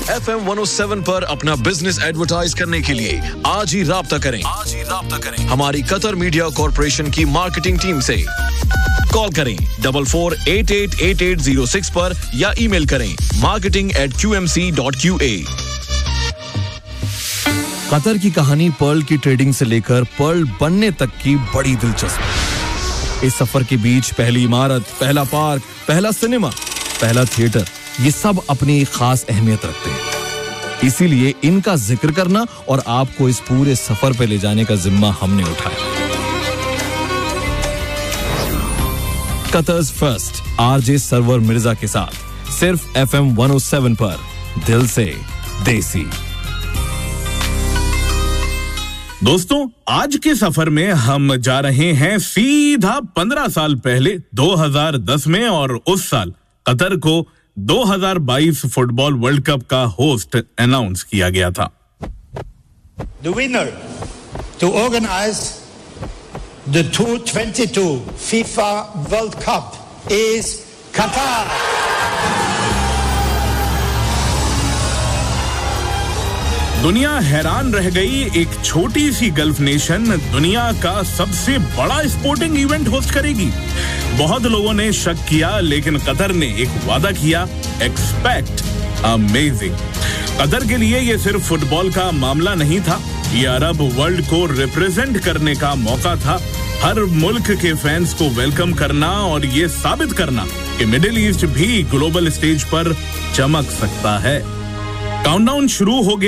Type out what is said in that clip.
FM 107 पर अपना business advertise करने के लिए आज ही राब्ता करें हमारी कतर मीडिया कॉर्पोरेशन की मार्केटिंग टीम से। कॉल करें 44888806 पर या ईमेल करें marketing@qmc.qa। कतर की कहानी पर्ल की ट्रेडिंग से लेकर पर्ल बनने तक की बड़ी दिलचस्प। इस सफर के बीच पहली इमारत, पहला पार्क, पहला सिनेमा, पहला थिएटर, ये सब अपनी खास अहमियत रखते हैं। इसीलिए इनका जिक्र करना और आपको इस पूरे सफर पे ले जाने का जिम्मा हमने उठाया। Qatar's first RJ server Mirza के साथ सिर्फ FM 107 पर दिल से देसी। दोस्तों, आज के सफर में हम जा रहे हैं सीधा 15 साल पहले 2010 में, और उस साल कतर को 2022 फुटबॉल वर्ल्ड कप का होस्ट अनाउंस किया गया था। The winner to organize the 2022 FIFA World Cup is Qatar. दुनिया हैरान रह गई, एक छोटी सी गल्फ नेशन दुनिया का सबसे बड़ा स्पोर्टिंग इवेंट होस्ट करेगी। बहुत लोगों ने शक किया, लेकिन कतर ने एक वादा किया, एक्सपेक्ट अमेजिंग। कतर के लिए ये सिर्फ फुटबॉल का मामला नहीं था, ये अरब वर्ल्ड को रिप्रेजेंट करने का मौका था। हर मुल्क के फैंस को वेलकम करना और ये साबित करना कि मिडिल ईस्ट भी ग्लोबल स्टेज पर चमक सकता है। काउंटडाउन शुरू हो गया।